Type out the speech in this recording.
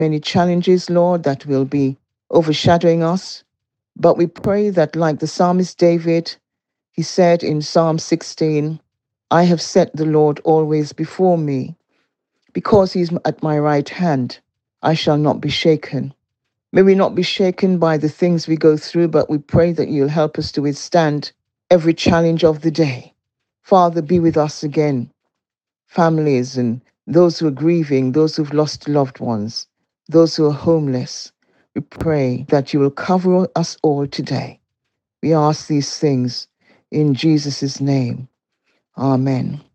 many challenges, Lord, that will be overshadowing us. But we pray that, like the psalmist David, he said in Psalm 16, I have set the Lord always before me. Because he is at my right hand, I shall not be shaken. May we not be shaken by the things we go through, but we pray that you'll help us to withstand every challenge of the day. Father, be with us again, families and those who are grieving, those who've lost loved ones, those who are homeless. We pray that you will cover us all today. We ask these things in Jesus' name. Amen.